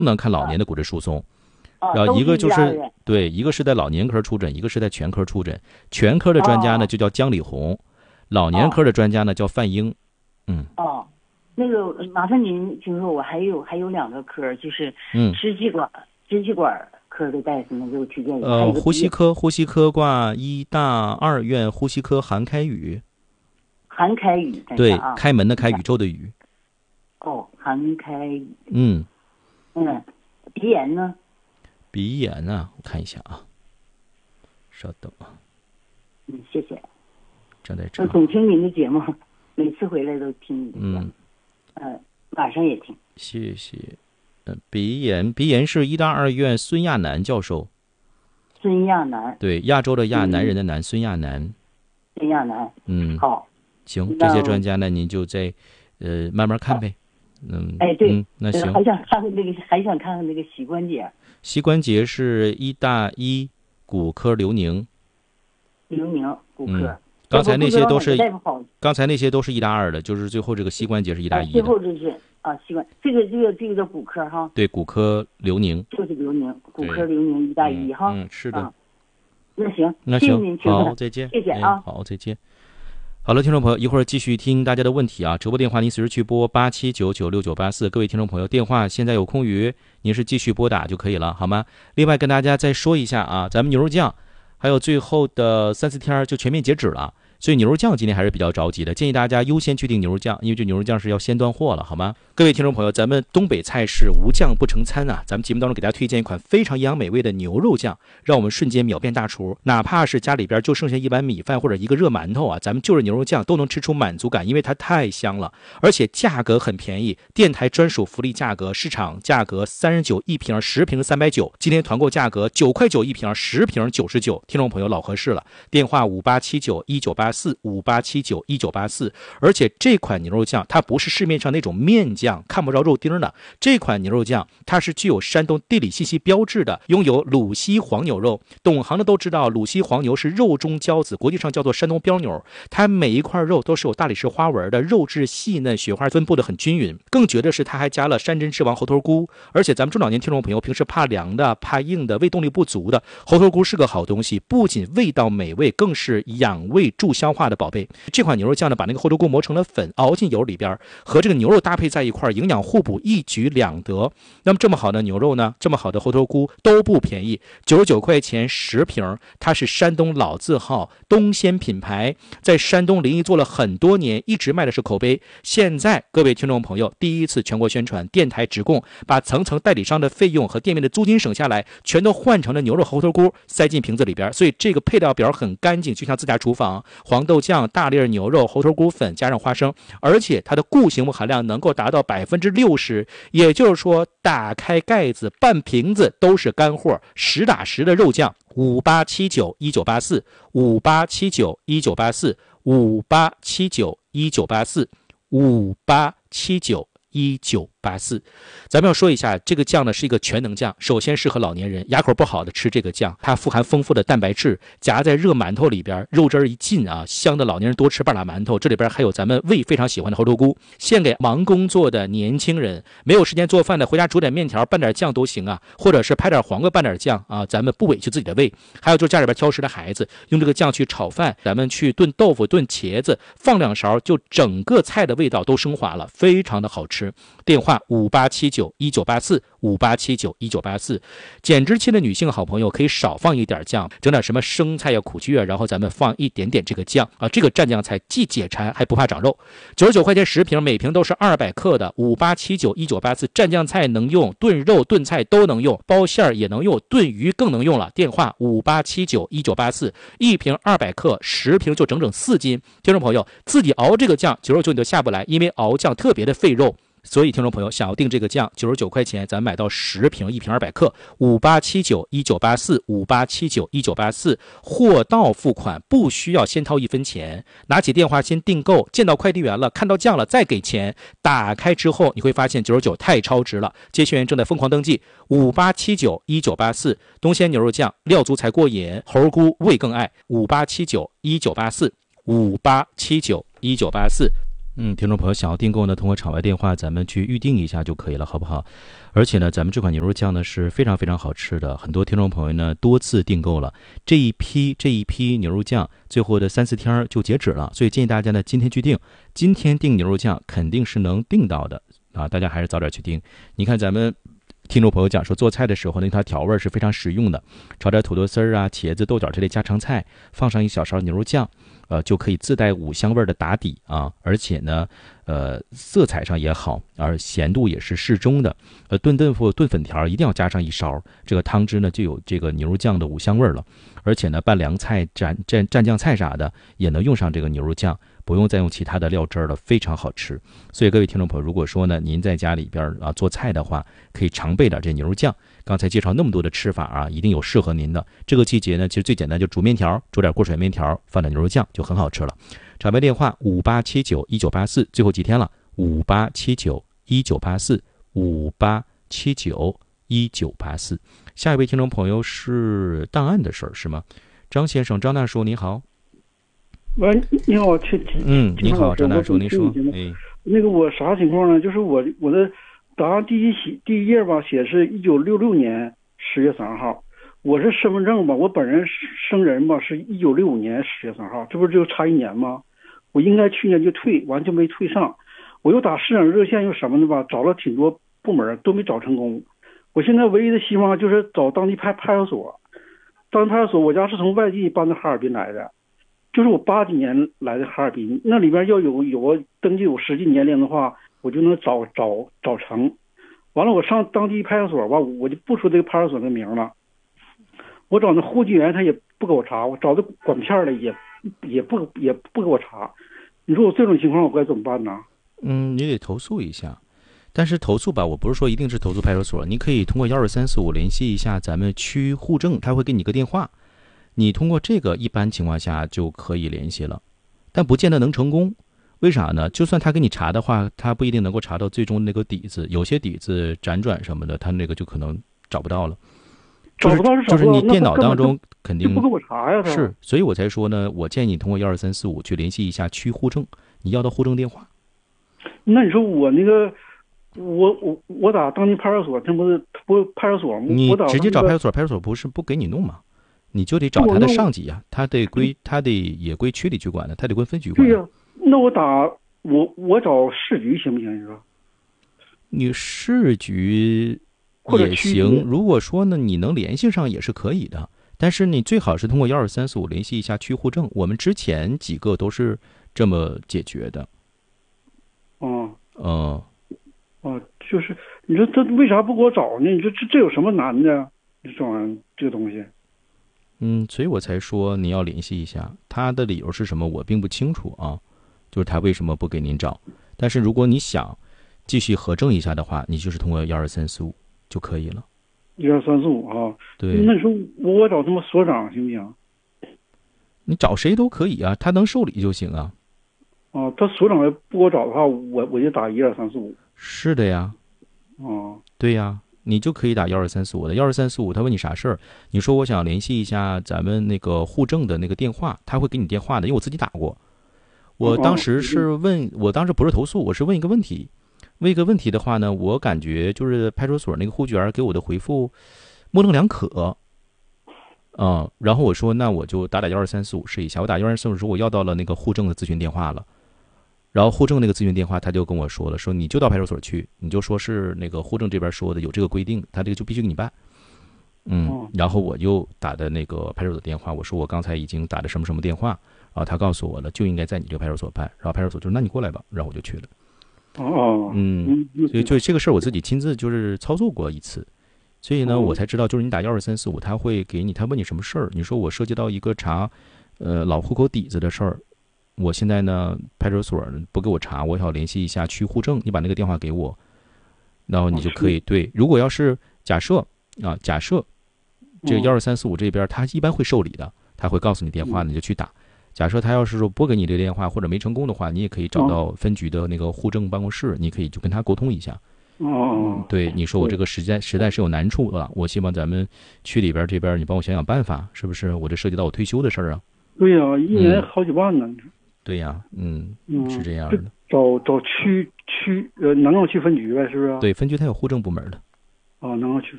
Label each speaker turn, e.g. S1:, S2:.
S1: 能看老年的骨质疏松。然后一个就是对，一个是在老年科出诊，一个是在全科出诊。全科的专家呢就叫姜李红，老年科的专家呢叫范英。
S2: 那个麻烦您，就是说我还有2个科，就是支气管科的大夫能给我推荐一下。
S1: 呼吸科挂医大2院呼吸科韩开宇。
S2: 韩开宇，
S1: 对，开门的开，宇宙的宇。
S2: 韩开宇。鼻炎呢？
S1: 鼻炎啊，我看一下啊，稍等啊。
S2: 谢谢。
S1: 正在这。
S2: 我总听您的节目，每次回来都听你的节目。晚上也听。
S1: 谢谢。鼻炎是医大2院孙亚楠教授。
S2: 孙亚楠。对，
S1: 亚洲的亚，男人的男，孙亚楠。
S2: 孙亚楠。好。
S1: 行，这些专家呢，您就再慢慢看呗。
S2: 对。
S1: 那行。
S2: 还想看看那个膝关节。
S1: 膝关节是医大1骨科刘宁
S2: 骨科。
S1: 刚才那些都是医大2的，就是最后这个膝关节是医大1的。
S2: 最后这是膝关这个叫骨科哈。
S1: 对，骨科刘宁。
S2: 就是刘宁，骨科刘宁医大1哈。
S1: 是的。
S2: 那行，
S1: 谢
S2: 谢您，
S1: 好，再见。
S2: 谢谢啊。
S1: 好，再见。好了，听众朋友，一会儿继续听大家的问题啊！直播电话您随时去拨87996984，各位听众朋友，电话现在有空余，您是继续拨打就可以了，好吗？另外跟大家再说一下啊，咱们牛肉酱还有最后的3-4天就全面截止了，所以牛肉酱今天还是比较着急的，建议大家优先去订牛肉酱，因为这牛肉酱是要先断货了，好吗？各位听众朋友，咱们东北菜是无酱不成餐啊！咱们节目当中给大家推荐一款非常营养美味的牛肉酱，让我们瞬间秒变大厨。哪怕是家里边就剩下一碗米饭或者一个热馒头啊，咱们就着牛肉酱都能吃出满足感，因为它太香了，而且价格很便宜，电台专属福利价格，市场价格39一瓶，10瓶390，今天团购价格9块9一瓶，10瓶99，听众朋友老合适了。电话58791984，58791984。而且这款牛肉酱它不是市面上那种面酱，看不着肉丁的，这款牛肉酱它是具有山东地理信息标志的，拥有鲁西黄牛肉。懂行的都知道，鲁西黄牛是肉中骄子，国际上叫做山东标牛，它每一块肉都是有大理石花纹的，肉质细嫩，雪花分布的很均匀。更绝的是它还加了山珍之王猴头菇，而且咱们中老年听众朋友平时怕凉的怕硬的胃动力不足的，猴头菇是个好东西，不仅味道美味，更是养胃助消化的宝贝。这款牛肉酱呢，把那个猴头菇磨成了粉，熬进油里边，和这个牛肉搭配在一块，营养互补，一举两得。那么这么好的牛肉呢，这么好的猴头菇都不便宜，99块钱10瓶，它是山东老字号东鲜品牌，在山东临沂做了很多年，一直卖的是口碑。现在各位听众朋友第一次全国宣传，电台直供，把层层代理商的费用和店面的租金省下来，全都换成了牛肉猴头菇，塞进瓶子里边，所以这个配料表很干净，就像自家厨房。黄豆酱、大粒牛肉、猴头菇粉加上花生，而且它的固形物含量能够达到60%，也就是说打开盖子半瓶子都是干货，实打实的肉酱。58791984 58791984 58791984 58791984。咱们要说一下，这个酱呢是一个全能酱，首先适合老年人，牙口不好的吃这个酱，它富含丰富的蛋白质，夹在热馒头里边，肉汁一进啊，香的老年人多吃半拉馒头。这里边还有咱们胃非常喜欢的猴头菇，献给忙工作的年轻人，没有时间做饭的，回家煮点面条拌点酱都行啊，或者是拍点黄瓜拌点酱啊，咱们不委屈自己的胃。还有就是家里边挑食的孩子，用这个酱去炒饭，咱们去炖豆腐炖茄子，放2勺，就整个菜的味道都升华了，非常的好吃。电话58791984 58791984。减脂期的女性好朋友可以少放一点酱，整点什么生菜呀、苦菊啊，然后咱们放一点点这个酱啊，这个蘸酱菜既解馋还不怕长肉。99块钱10瓶，每瓶都是200克的。58791984蘸酱菜能用，炖肉炖菜都能用，包馅也能用，炖鱼更能用了。电话58791984，一瓶200克，10瓶就整整4斤。听众朋友自己熬这个酱，99你都下不来，因为熬酱特别的费肉。所以听众朋友想要订这个酱，99块钱咱买到10瓶，一瓶200克。58791984 58791984，货到付款，不需要先掏1分钱，拿起电话先订购，见到快递员了，看到酱了再给钱。打开之后你会发现99太超值了，接线员正在疯狂登记。58791984，东鲜牛肉酱，料足才过瘾，猴菇味更爱。58791984 58791984。 听众朋友想要订购呢，通过场外电话咱们去预定一下就可以了，好不好？而且呢，咱们这款牛肉酱呢是非常非常好吃的，很多听众朋友呢多次订购了这一批牛肉酱，最后的3-4天就截止了，所以建议大家呢今天去订，今天订牛肉酱肯定是能订到的啊，大家还是早点去订。你看咱们听众朋友讲说，做菜的时候呢，它调味是非常实用的，炒点土豆丝儿啊、茄子、豆角这类家常菜，放上一小勺牛肉酱，就可以自带5香味的打底啊，而且呢，色彩上也好，而咸度也是适中的。炖豆腐、炖粉条一定要加上1勺，这个汤汁呢就有这个牛肉酱的5香味了。而且呢，拌凉菜、蘸酱菜啥的也能用上这个牛肉酱，不用再用其他的料汁了，非常好吃。所以各位听众朋友，如果说呢您在家里边做菜的话，可以常备点这牛肉酱。刚才介绍那么多的吃法啊，一定有适合您的。这个季节呢，其实最简单就煮面条，煮点过水面条，放点牛肉酱就很好吃了。场外电话58791984，最后几天了，58791984，58791984。下一位听众朋友是档案的事儿是吗？张先生，张大叔你好。
S3: 喂，你好，
S1: 你好，张大叔，您说。
S3: 那个我啥情况呢？就是我的档案第一页吧，写是1966年10月3号，我是身份证吧，我本人生人吧是1965年10月3号，这不是就差1年吗？我应该去年就退，完就没退上。我又打市长热线又什么的吧，找了挺多部门都没找成功。我现在唯一的希望就是找当地派出所。当地派出所，我家是从外地搬到哈尔滨来的，就是我80几年来的哈尔滨，那里边要有登记有实际年龄的话，我就能找成。完了，我上当地派出所吧，我就不说这个派出所的名了。我找那户籍员他也不给我查，我找的管片的也不给我查。你说我这种情况我该怎么办呢？
S1: 你得投诉一下。但是投诉吧，我不是说一定是投诉派出所，你可以通过12345联系一下咱们区户政，他会给你个电话，你通过这个一般情况下就可以联系了，但不见得能成功。为啥呢？就算他给你查的话，他不一定能够查到最终那个底子，有些底子辗转什么的，他那个就可能找不到了。就是你电脑当中肯定
S3: 不给我查呀，
S1: 是，所以我才说呢，我建议你通过12345去联系一下区户政，你要到户政电话。
S3: 那你说我那个。我打当地派出所，他不派出所吗？
S1: 你直接找派出所，派出所不给你弄吗？你就得找他的上级呀，他得也归区里去管的，他得归分局管。
S3: 对呀，那我找市局行不行？你说？
S1: 你市局也行，如果说呢你能联系上也是可以的，但是你最好是通过12345联系一下区户政，我们之前几个都是这么解决的。
S3: 就是你说他为啥不给我找呢？你说这有什么难的？这玩意儿这个东西，
S1: 所以我才说你要联系一下，他的理由是什么我并不清楚啊，就是他为什么不给您找。但是如果你想继续核证一下的话，你就是通过12345就可以了。
S3: 12345啊，对。那你说我找他们所长行不行？
S1: 你找谁都可以啊，他能受理就行啊。
S3: 他所长要不给我找的话，我就打12345。
S1: 是的呀。对呀，你就可以打12345的。12345他问你啥事儿，你说我想联系一下咱们那个户政的那个电话，他会给你电话的，因为我自己打过。我当时是我当时不是投诉，我是问一个问题。问一个问题的话呢，我感觉就是派出所那个户籍员给我的回复模棱两可。然后我说那我就打12345试一下。我打12345时我要到了那个户政的咨询电话了。然后户政那个咨询电话他就跟我说了，说你就到派出所去，你就说是那个户政这边说的有这个规定，他这个就必须给你办。然后我就打的那个派出所电话，我说我刚才已经打的什么什么电话，然后他告诉我了，就应该在你这个派出所办。然后派出所就说那你过来吧，然后我就去了。所以就这个事儿我自己亲自就是操作过一次，所以呢我才知道，就是你打12345他会给你，他问你什么事儿，你说我涉及到一个查老户口底子的事儿，我现在呢派出所不给我查，我想联系一下区户政，你把那个电话给我，然后你就可以对。如果要是假设这个12345这边他一般会受理的，他会告诉你电话，你就去打。假设他要是说拨给你这个电话或者没成功的话，你也可以找到分局的那个户政办公室，你可以就跟他沟通一下。对，你说我这个实在是有难处了，我希望咱们区里边这边你帮我想想办法，是不是？我这涉及到我退休的事儿啊。
S3: 对呀，一年好几万呢。
S1: 对呀，是这样的。
S3: 找区能够去分局呗，是不是？
S1: 对，分局它有户政部门的。
S3: 能够去